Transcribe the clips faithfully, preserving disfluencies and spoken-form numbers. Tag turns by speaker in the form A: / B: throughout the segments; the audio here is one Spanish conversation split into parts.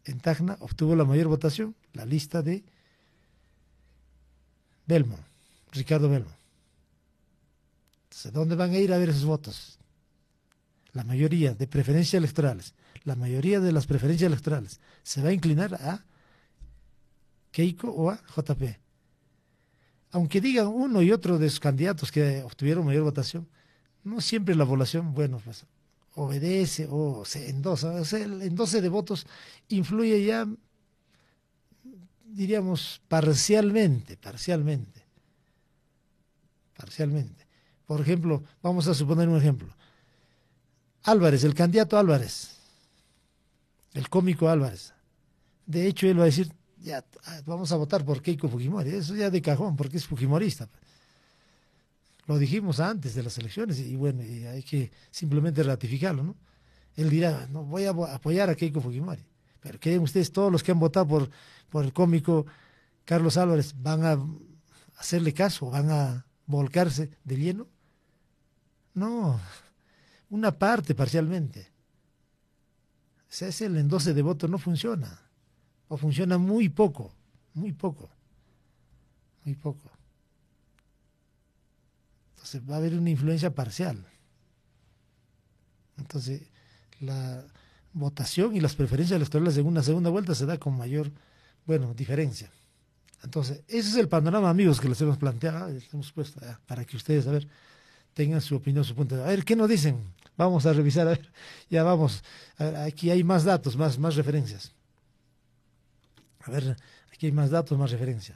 A: En Tacna obtuvo la mayor votación la lista de Belmo, Ricardo Belmo. Entonces, ¿dónde van a ir a ver esos votos? La mayoría de preferencias electorales, la mayoría de las preferencias electorales se va a inclinar a Keiko o a J P. Aunque digan uno y otro de sus candidatos que obtuvieron mayor votación, no siempre la población, bueno, pues obedece o se endosa. O sea, el endose de votos influye ya, diríamos, parcialmente, parcialmente, parcialmente. Por ejemplo, vamos a suponer un ejemplo. Álvarez, el candidato Álvarez, el cómico Álvarez. De hecho, él va a decir, ya, vamos a votar por Keiko Fujimori. Eso ya de cajón, porque es fujimorista. Lo dijimos antes de las elecciones y bueno, y hay que simplemente ratificarlo, ¿no? Él dirá, no voy a apoyar a Keiko Fujimori. Pero ¿creen ustedes, todos los que han votado por, por el cómico Carlos Álvarez, van a hacerle caso, van a volcarse de lleno? No, una parte parcialmente. O sea, ese el endose de voto no funciona, o funciona muy poco, muy poco, muy poco. Entonces va a haber una influencia parcial. Entonces la votación y las preferencias electorales en una segunda vuelta se da con mayor, bueno, diferencia. Entonces ese es el panorama, amigos, que les hemos planteado, les hemos puesto ya, para que ustedes, a ver, tengan su opinión, su punto de vista. A ver, ¿qué nos dicen? Vamos a revisar, a ver, ya vamos, a ver, aquí hay más datos, más, más referencias. A ver, aquí hay más datos, más referencias.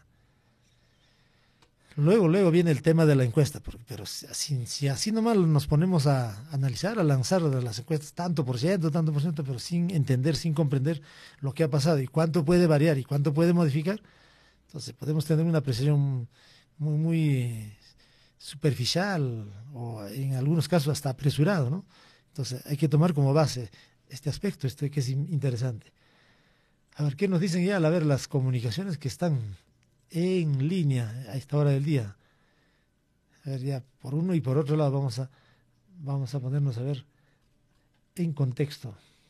A: Luego, luego viene el tema de la encuesta, pero si, si así nomás nos ponemos a analizar, a lanzar las encuestas, tanto por ciento, tanto por ciento, pero sin entender, sin comprender lo que ha pasado y cuánto puede variar y cuánto puede modificar, entonces podemos tener una apreciación muy, muy superficial o en algunos casos hasta apresurado, ¿no? Entonces hay que tomar como base este aspecto, este que es interesante. A ver, ¿qué nos dicen ya al ver las comunicaciones que están en línea a esta hora del día? A ver, ya por uno y por otro lado vamos a vamos a ponernos a ver en contexto.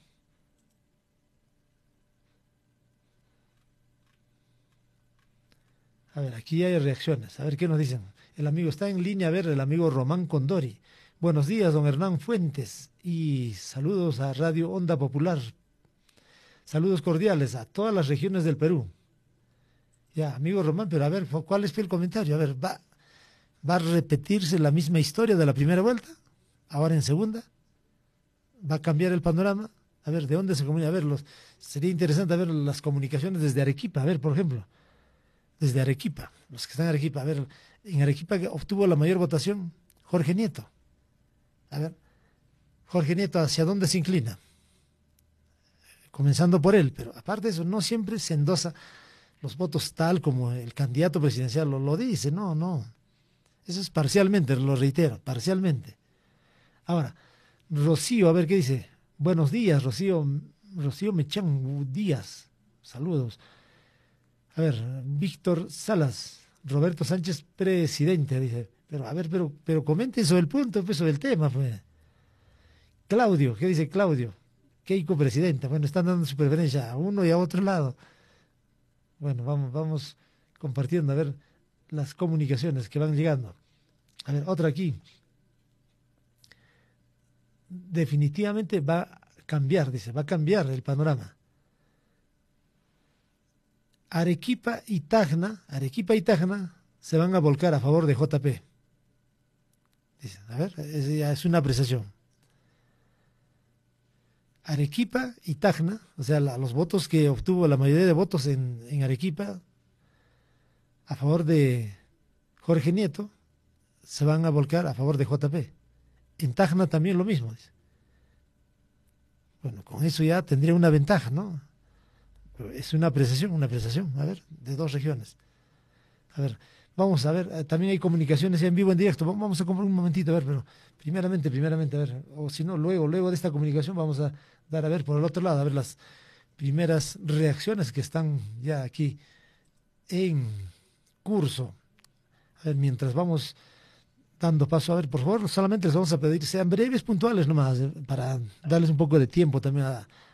A: A ver, aquí hay reacciones. A ver qué nos dicen. El amigo está en línea, a ver, el amigo Román Condori. Buenos días, don Hernán Fuentes, y saludos a Radio Onda Popular. Saludos cordiales a todas las regiones del Perú. Ya, amigo Román, pero a ver, ¿cuál es el comentario? A ver, ¿va, ¿va a repetirse la misma historia de la primera vuelta? Ahora en segunda. ¿Va a cambiar el panorama? A ver, ¿de dónde se comunica? A ver, los, sería interesante ver las comunicaciones desde Arequipa. A ver, por ejemplo, desde Arequipa, los que están en Arequipa. A ver, en Arequipa obtuvo la mayor votación Jorge Nieto. A ver, Jorge Nieto, ¿hacia dónde se inclina? Comenzando por él, pero aparte de eso, no siempre se endosa los votos tal como el candidato presidencial lo, lo dice, no, no. Eso es parcialmente, lo reitero, parcialmente. Ahora, Rocío, a ver qué dice. Buenos días, Rocío, Rocío Mechán Díaz, saludos. A ver, Víctor Salas, Roberto Sánchez, presidente, dice. Pero, a ver, pero, pero comente sobre el punto, pues, sobre el tema, pues. Claudio, ¿qué dice Claudio? Keiko presidenta, bueno, están dando su preferencia a uno y a otro lado. Bueno, vamos, vamos compartiendo, a ver, las comunicaciones que van llegando. A ver, otra aquí. Definitivamente va a cambiar, dice, va a cambiar el panorama. Arequipa y Tacna, Arequipa y Tacna se van a volcar a favor de J P. Dice, a ver, es, es una apreciación. Arequipa y Tacna, o sea, la, los votos que obtuvo la mayoría de votos en, en Arequipa a favor de Jorge Nieto, se van a volcar a favor de J P. En Tacna también lo mismo, dice. Bueno, con eso ya tendría una ventaja, ¿no? Pero es una apreciación, una apreciación, a ver, de dos regiones. A ver, vamos a ver, también hay comunicaciones en vivo, en directo, vamos a comprar un momentito, a ver, pero primeramente, primeramente, a ver, o si no, luego, luego de esta comunicación vamos a dar a ver por el otro lado, a ver las primeras reacciones que están ya aquí en curso. A ver, mientras vamos dando paso, a ver, por favor, solamente les vamos a pedir, sean breves, puntuales nomás, para darles un poco de tiempo también a,